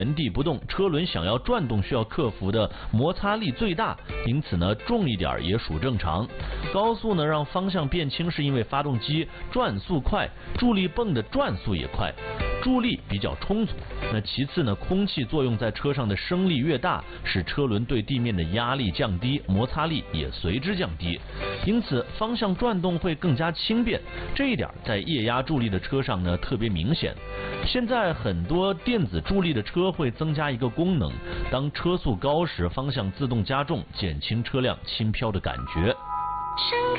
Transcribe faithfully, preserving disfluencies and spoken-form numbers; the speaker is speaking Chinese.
原地不动，车轮想要转动需要克服的摩擦力最大，因此呢重一点也属正常。高速呢让方向变轻，是因为发动机转速快，助力泵的转速也快，助力比较充足。那其次呢，空气作用在车上的升力越大，使车轮对地面的压力降低，摩擦力也随之降低，因此方向转动会更加轻便。这一点在液压助力的车上呢特别明显。现在很多电子助力的车会增加一个功能，当车速高时，方向自动加重，减轻车辆轻飘的感觉。